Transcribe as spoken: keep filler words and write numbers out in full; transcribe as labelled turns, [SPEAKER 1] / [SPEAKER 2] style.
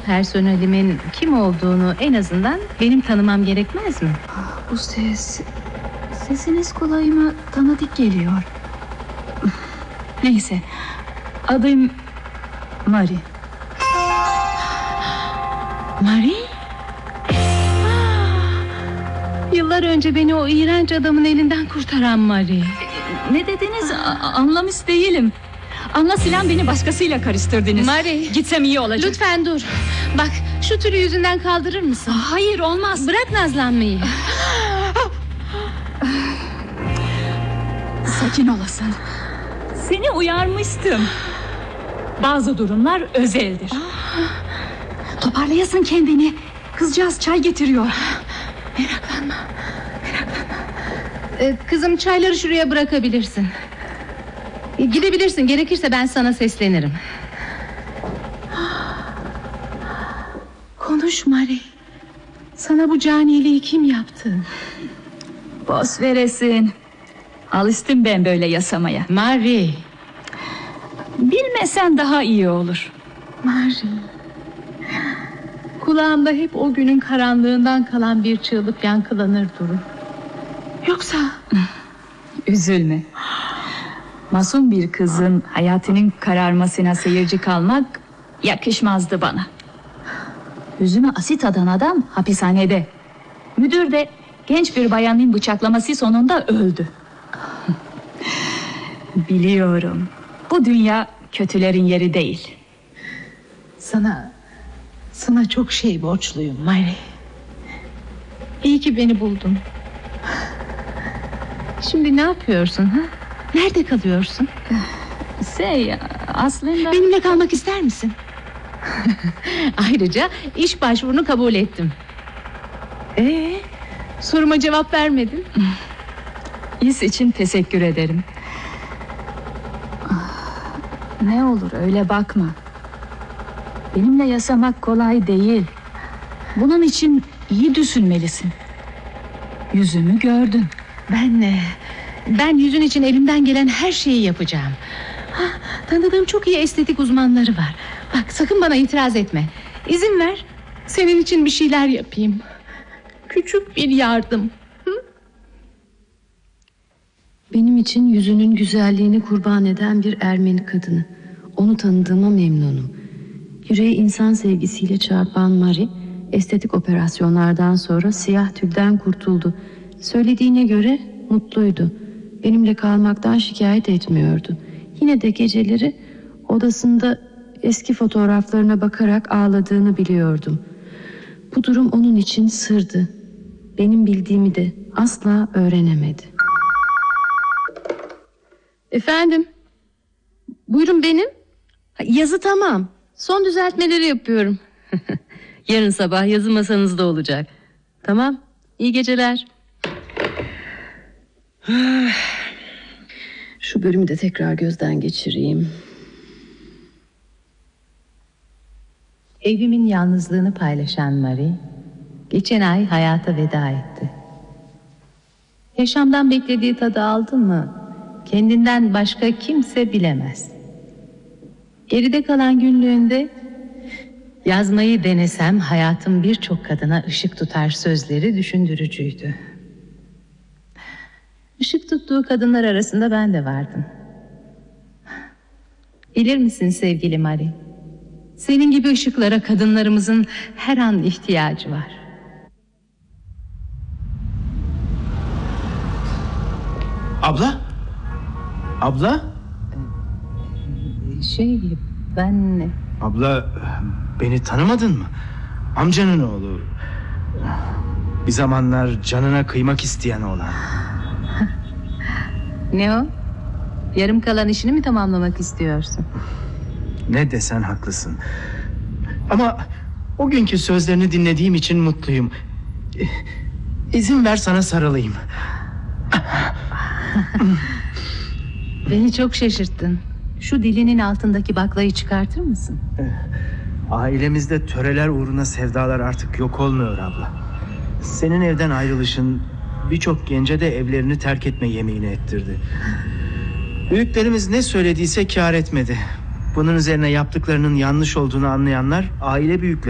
[SPEAKER 1] personelimin kim olduğunu en azından benim tanımam gerekmez mi?
[SPEAKER 2] Bu ses... Sesiniz kolayıma tanıdık geliyor. Neyse, adım Marie.
[SPEAKER 1] Marie? Yıllar önce beni o iğrenç adamın elinden kurtaran Marie.
[SPEAKER 2] Ne dediniz? A- anlamış değilim. Anlasılan beni başkasıyla karıştırdınız.
[SPEAKER 1] Marie,
[SPEAKER 2] gitsem iyi olacak.
[SPEAKER 1] lütfen dur. Bak, şu tülü yüzünden kaldırır mısın?
[SPEAKER 2] Hayır, olmaz.
[SPEAKER 1] Bırak nazlanmayı.
[SPEAKER 2] Sakin olasın. Seni uyarmıştım. Bazı durumlar özeldir. Toparlayasın kendini. Kızcağız çay getiriyor.
[SPEAKER 1] Meraklanma. Meraklanma. Ee, kızım, çayları şuraya bırakabilirsin. Ee, gidebilirsin. Gerekirse ben sana seslenirim. Konuş Marie. Sana bu caniliği kim yaptı?
[SPEAKER 2] Boş veresin. Alıştım ben böyle yaşamaya.
[SPEAKER 1] Marie.
[SPEAKER 2] Bilmesen daha iyi olur.
[SPEAKER 1] Marie. Kulağımda hep o günün karanlığından kalan bir çığlık yankılanır durur. Yoksa...
[SPEAKER 2] Üzülme. Masum bir kızın hayatının kararmasına seyirci kalmak yakışmazdı bana. Yüzüme asit atan adam hapishanede. Müdür de genç bir bayanın bıçaklaması sonunda öldü. Biliyorum. Bu dünya kötülerin yeri değil.
[SPEAKER 1] Sana... Sana çok şey borçluyum Marie. İyi ki beni buldun. Şimdi ne yapıyorsun ha? Nerede kalıyorsun?
[SPEAKER 2] Şey, aslında...
[SPEAKER 1] Benimle kalmak ister misin? Ayrıca iş başvurunu kabul ettim. Ee, soruma cevap vermedin.
[SPEAKER 2] İş için teşekkür ederim. Ne olur öyle bakma. Benimle yaşamak kolay değil. Bunun için iyi düşünmelisin. Yüzümü gördün.
[SPEAKER 1] Ben ne? Ben yüzün için elimden gelen her şeyi yapacağım. Ha, tanıdığım çok iyi estetik uzmanları var. Bak, sakın bana itiraz etme. İzin ver, senin için bir şeyler yapayım. Küçük bir yardım. Hı?
[SPEAKER 3] Benim için yüzünün güzelliğini kurban eden bir Ermeni kadını. Onu tanıdığıma memnunum. Yüreği insan sevgisiyle çarpan Marie, estetik operasyonlardan sonra siyah tülden kurtuldu. Söylediğine göre mutluydu. Benimle kalmaktan şikayet etmiyordu. Yine de geceleri odasında eski fotoğraflarına bakarak ağladığını biliyordum. Bu durum onun için sırdı. Benim bildiğimi de asla öğrenemedi.
[SPEAKER 1] Efendim? Buyurun, benim. Yazı tamam. Son düzeltmeleri yapıyorum. Yarın sabah yazı masanızda olacak. Tamam. İyi geceler.
[SPEAKER 3] Şu bölümü de tekrar gözden geçireyim.
[SPEAKER 1] Evimin yalnızlığını paylaşan Marie, geçen ay hayata veda etti. Yaşamdan beklediği tadı aldı mı, kendinden başka kimse bilemez. Geride kalan günlüğünde, yazmayı denesem hayatım birçok kadına ışık tutar sözleri düşündürücüydü. Işık tuttuğu kadınlar arasında ben de vardım. Bilir misin sevgili Marie? Senin gibi ışıklara kadınlarımızın her an ihtiyacı var.
[SPEAKER 4] Abla? Abla?
[SPEAKER 1] Şey, ben...
[SPEAKER 4] Abla, beni tanımadın mı? Amcanın oğlu. Bir zamanlar canına kıymak isteyen oğlan.
[SPEAKER 1] Ne o? Yarım kalan işini mi tamamlamak istiyorsun?
[SPEAKER 4] Ne desen haklısın. Ama o günkü sözlerini dinlediğim için mutluyum. İzin ver sana sarılayım.
[SPEAKER 1] Beni çok şaşırttın. Şu dilinin altındaki baklayı çıkartır mısın?
[SPEAKER 4] Ailemizde töreler uğruna sevdalar artık yok olmuyor abla. Senin evden ayrılışın birçok gence de evlerini terk etme yemeğini ettirdi. Büyüklerimiz ne söylediyse kâr etmedi. Bunun üzerine yaptıklarının yanlış olduğunu anlayanlar aile büyükleri